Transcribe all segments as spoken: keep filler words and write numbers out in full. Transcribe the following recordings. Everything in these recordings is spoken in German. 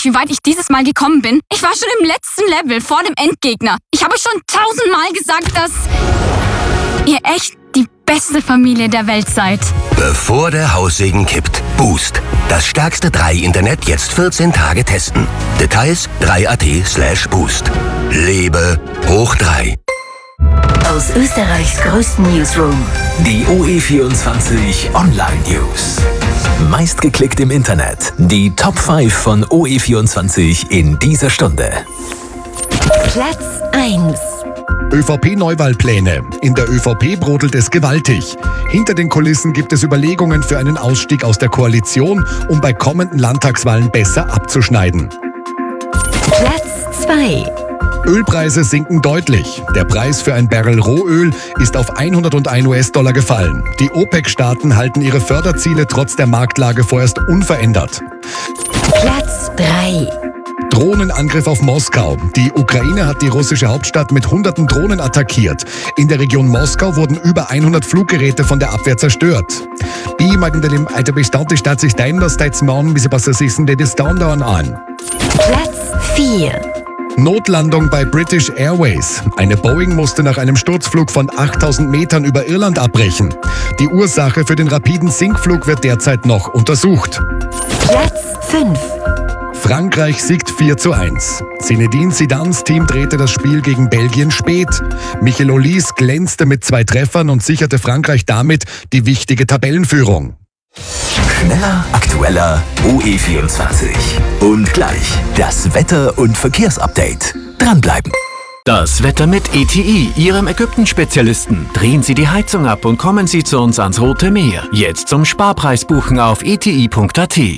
nicht, wie weit ich dieses Mal gekommen bin. Ich war schon im letzten Level, vor dem Endgegner. Ich habe euch schon tausendmal gesagt, dass ihr echt die beste Familie der Welt seid. Bevor der Haussegen kippt. Boost. Das stärkste drei Internet jetzt vierzehn Tage testen. Details drei punkt at slash boost. Lebe hoch drei. Aus Österreichs größten Newsroom. Die O E vierundzwanzig Online News. Meistgeklickt im Internet. Die Top fünf von O E vierundzwanzig in dieser Stunde. Platz eins. ÖVP-Neuwahlpläne. In der ÖVP brodelt es gewaltig. Hinter den Kulissen gibt es Überlegungen für einen Ausstieg aus der Koalition, um bei kommenden Landtagswahlen besser abzuschneiden. Platz zwei. Ölpreise sinken deutlich. Der Preis für ein Barrel Rohöl ist auf hunderteins US-Dollar gefallen. Die OPEC-Staaten halten ihre Förderziele trotz der Marktlage vorerst unverändert. Platz drei. Drohnenangriff auf Moskau. Die Ukraine hat die russische Hauptstadt mit hunderten Drohnen attackiert. In der Region Moskau wurden über hundert Fluggeräte von der Abwehr zerstört. Wie mag dem alter Bestand die Stadt sich dein, dass jetzt morgen, wie sie besser wissen, die das dauern an? Platz vier. Notlandung bei British Airways. Eine Boeing musste nach einem Sturzflug von achttausend Metern über Irland abbrechen. Die Ursache für den rapiden Sinkflug wird derzeit noch untersucht. Platz fünf. Frankreich siegt vier zu eins. Zinedine Zidans Team drehte das Spiel gegen Belgien spät. Michel Auliss glänzte mit zwei Treffern und sicherte Frankreich damit die wichtige Tabellenführung. Schneller, aktueller, O E vierundzwanzig. Und gleich das Wetter- und Verkehrsupdate. Dranbleiben. Das Wetter mit E T I, Ihrem Ägypten-Spezialisten. Drehen Sie die Heizung ab und kommen Sie zu uns ans Rote Meer. Jetzt zum Sparpreis buchen auf e t i punkt a t.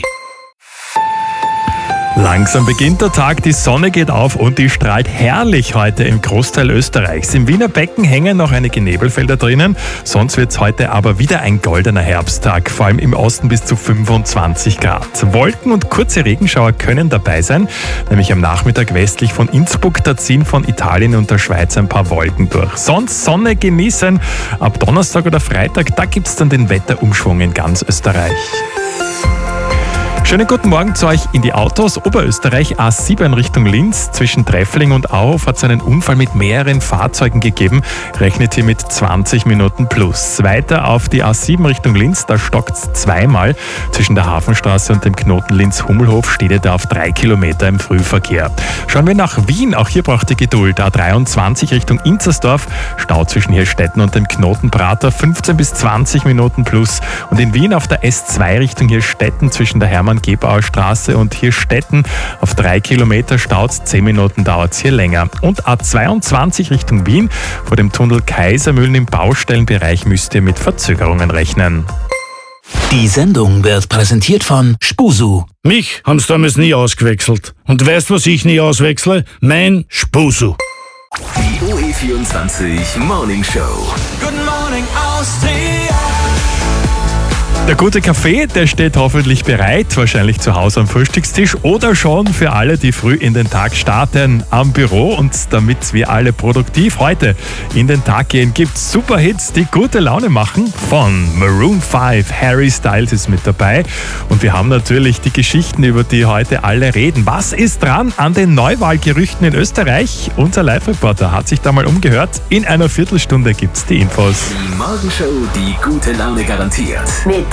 Langsam beginnt der Tag, die Sonne geht auf und die strahlt herrlich heute im Großteil Österreichs. Im Wiener Becken hängen noch einige Nebelfelder drinnen, sonst wird es heute aber wieder ein goldener Herbsttag, vor allem im Osten bis zu fünfundzwanzig Grad. Wolken und kurze Regenschauer können dabei sein, nämlich am Nachmittag westlich von Innsbruck, da ziehen von Italien und der Schweiz ein paar Wolken durch. Sonst Sonne genießen, ab Donnerstag oder Freitag, da gibt es dann den Wetterumschwung in ganz Österreich. Schönen guten Morgen zu euch in die Autos. Oberösterreich A sieben Richtung Linz. Zwischen Treffling und Auhof hat es einen Unfall mit mehreren Fahrzeugen gegeben. Rechnet hier mit zwanzig Minuten plus. Weiter auf die A sieben Richtung Linz. Da stockt es zweimal. Zwischen der Hafenstraße und dem Knoten Linz-Hummelhof steht er da auf drei Kilometer im Frühverkehr. Schauen wir nach Wien. Auch hier braucht ihr Geduld. A dreiundzwanzig Richtung Inzersdorf. Stau zwischen Hirstetten und dem Knoten Prater. fünfzehn bis zwanzig Minuten plus. Und in Wien auf der S zwei Richtung Hirstetten zwischen der Hermann Gebauer Straße und Hirstetten auf drei Kilometer staut, zehn Minuten dauert es hier länger. Und A zweiundzwanzig Richtung Wien, vor dem Tunnel Kaisermühlen im Baustellenbereich müsst ihr mit Verzögerungen rechnen. Die Sendung wird präsentiert von Spusu. Mich haben sie damals nie ausgewechselt. Und weißt was ich nie auswechsle? Mein Spusu. Die O E vierundzwanzig Morning Show. Guten Morning Austria. Der gute Kaffee, der steht hoffentlich bereit, wahrscheinlich zu Hause am Frühstückstisch oder schon für alle, die früh in den Tag starten am Büro. Und damit wir alle produktiv heute in den Tag gehen, gibt es Superhits, die gute Laune machen. Von Maroon fünf, Harry Styles ist mit dabei. Und wir haben natürlich die Geschichten, über die heute alle reden. Was ist dran an den Neuwahlgerüchten in Österreich? Unser Live-Reporter hat sich da mal umgehört. In einer Viertelstunde gibt es die Infos. Die Morgenshow, die gute Laune garantiert. Mit